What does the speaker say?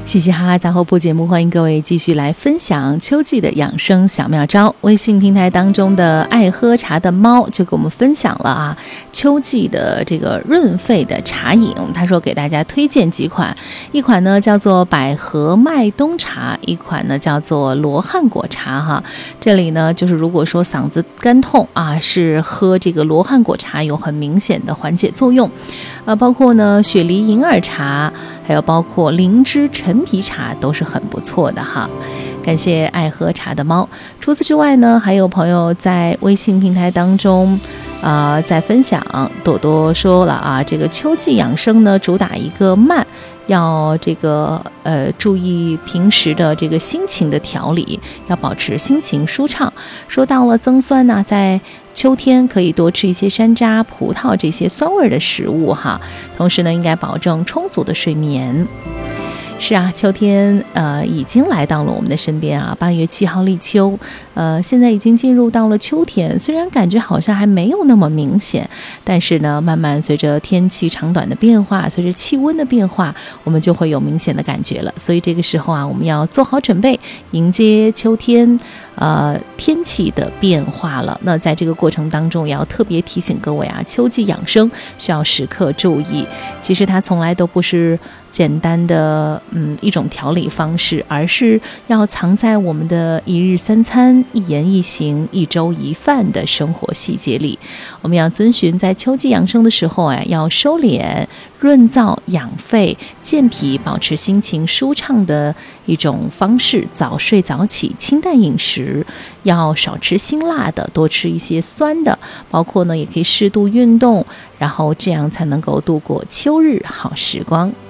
嘻嘻哈哈杂货铺节目，欢迎各位继续来分享秋季的养生小妙招。微信平台当中的爱喝茶的猫就给我们分享了秋季的这个润肺的茶饮，他说给大家推荐几款，一款呢叫做百合麦冬茶，一款呢叫做罗汉果茶这里呢就是如果说嗓子干痛是喝这个罗汉果茶有很明显的缓解作用，包括呢雪梨银耳茶，还有包括灵芝陈皮茶都是很不错的感谢爱喝茶的猫。除此之外呢，还有朋友在微信平台当中在分享，朵朵说了这个秋季养生呢主打一个慢，要这个注意平时的这个心情的调理，要保持心情舒畅。说到了增酸呢，在秋天可以多吃一些山楂、葡萄这些酸味的食物同时呢应该保证充足的睡眠。是秋天已经来到了我们的身边8月7号立秋，现在已经进入到了秋天，虽然感觉好像还没有那么明显，但是呢慢慢随着天气长短的变化，随着气温的变化，我们就会有明显的感觉了。所以这个时候我们要做好准备，迎接秋天天气的变化了。那在这个过程当中也要特别提醒各位秋季养生需要时刻注意，其实它从来都不是简单的一种调理方式，而是要藏在我们的一日三餐、一言一行、一粥一饭的生活细节里。我们要遵循在秋季养生的时候要收敛、润燥、养肺、健脾，保持心情舒畅的一种方式，早睡早起，清淡饮食，要少吃辛辣的，多吃一些酸的，包括呢也可以适度运动，然后这样才能够度过秋日好时光。